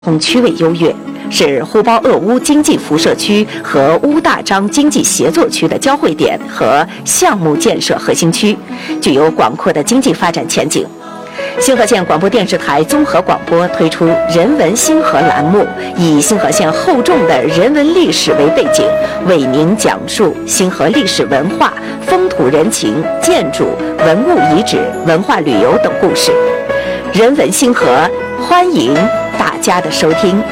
通区位优越，是呼包鄂乌经济辐射区和乌大张经济协作区的交汇点和项目建设核心区，具有广阔的经济发展前景。星河县广播电视台综合广播推出人文星河栏目，以星河县厚重的人文历史为背景，为您讲述星河历史文化、风土人情、建筑、文物遗址、文化旅游等故事。人文星河，欢迎大家的收听。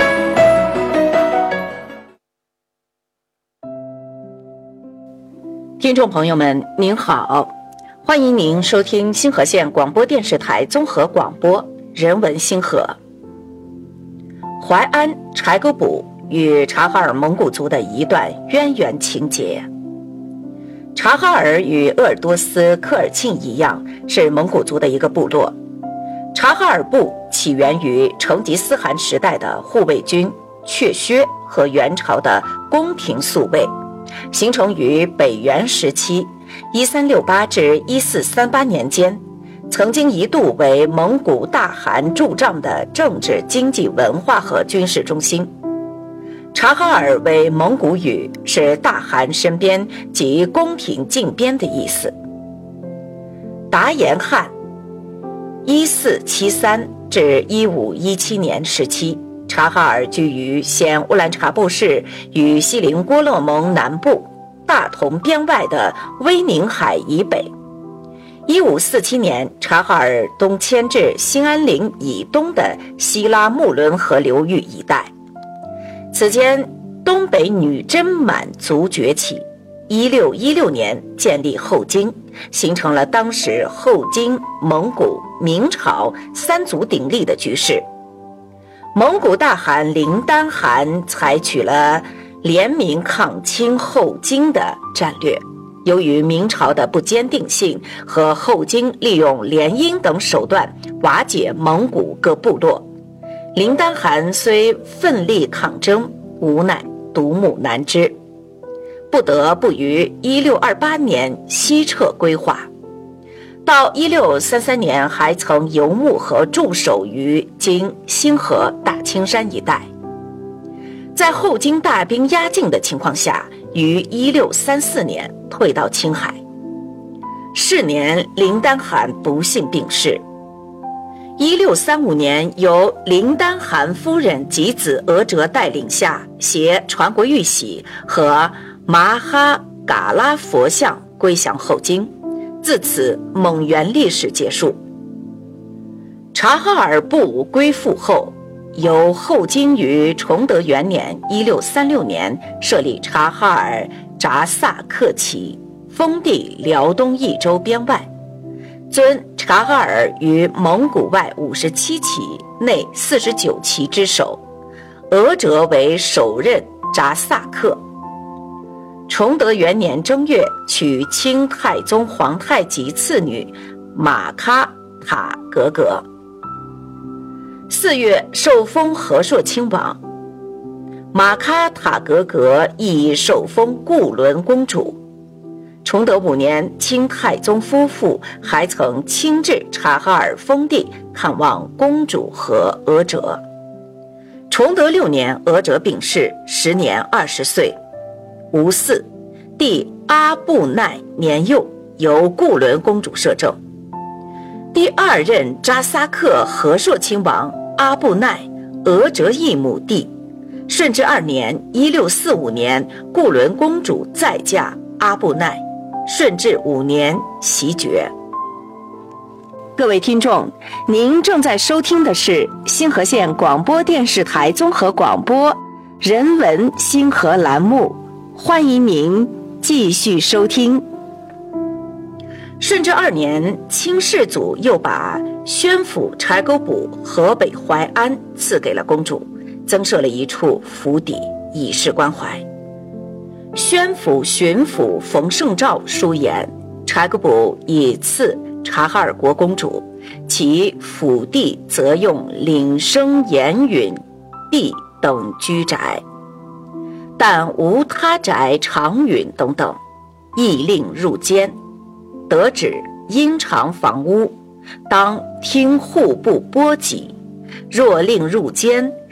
听众朋友们，您好，欢迎您收听星河县广播电视台综合广播人文星河。淮安柴沟堡与察哈尔蒙古族的一段渊源情节。察哈尔与鄂尔多斯科尔沁一样，是蒙古族的一个部落。察哈尔部起源于成吉思汗时代的护卫军确薛和元朝的宫廷宿卫，形成于北元时期1368至1438年间，曾经一度为蒙古大汗驻帐的政治、经济、文化和军事中心。察哈尔为蒙古语，是大汗身边及宫廷近边的意思。达延汗1473至1517年时期，察哈尔居于现乌兰察布市与锡林郭勒盟南部、大同边外的威宁海以北。1547年，察哈尔东迁至兴安岭以东的希拉木伦河流域一带。此间，东北女真满族崛起。1616年建立后金，形成了当时后金、蒙古、明朝三足鼎立的局势。蒙古大汗林丹汗采取了联名抗清后金的战略。由于明朝的不坚定性和后金利用联姻等手段瓦解蒙古各部落，林丹汗虽奋力抗争，无奈独木难支，不得不于1628年西撤归化。到1633年还曾游牧和驻守于今星河、大青山一带。在后金大兵压境的情况下，于1634年退到青海。是年，林丹汗不幸病逝。1635年，由林丹汗夫人及子额哲带领下，携传国玉玺和麻哈嘎拉佛像归降后金，自此蒙元历史结束。察哈尔部归附后，由后金于崇德元年1636年设立察哈尔扎萨克旗，封地辽东益州边外，尊察哈尔于蒙古外57旗内49旗之首，额哲为首任扎萨克。崇德元年正月，娶清太宗皇太极次女玛喀塔格格。4月，受封和硕亲王。玛喀塔格格亦受封固伦公主。崇德5年，清太宗夫妇还曾亲至察哈尔封地看望公主和额哲。崇德6年，额哲病逝，时年20岁。吴嗣，弟阿布奈年幼，由固伦公主摄政。第2任扎萨克和硕亲王阿布奈，额哲义母弟。顺治2年1645年，固伦公主再嫁阿布奈。顺治5年袭爵。各位听众，您正在收听的是星河县广播电视台综合广播人文星河栏目，欢迎您继续收听。顺治2年，清世祖又把宣府柴沟堡河北淮安赐给了公主，增设了一处府邸，以示关怀。宣府巡抚冯胜照书言，柴沟堡以赐察哈尔国公主，其府地则用岭生岩允地等居宅，但无他宅长允等等，亦令入监，得旨因偿房屋，当听户部拨给， 若令入监，